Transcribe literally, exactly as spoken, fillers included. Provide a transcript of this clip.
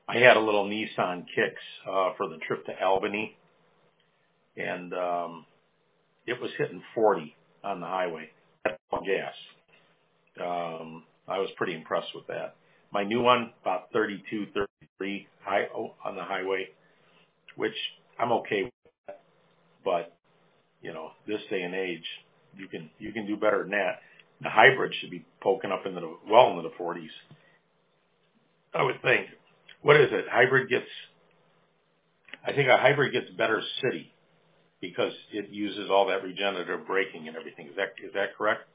I had a little Nissan Kicks uh, for the trip to Albany, and um, it was hitting forty on the highway. That's all gas. Um, I was pretty impressed with that. My new one, about thirty-two, thirty-three high, oh, on the highway, which I'm okay with. But, you know, this day and age, you can you can do better than that. The hybrid should be poking up into the, well into the forties, I would think. What is it? Hybrid gets, I think a hybrid gets better city because it uses all that regenerative braking and everything. Is that is that correct?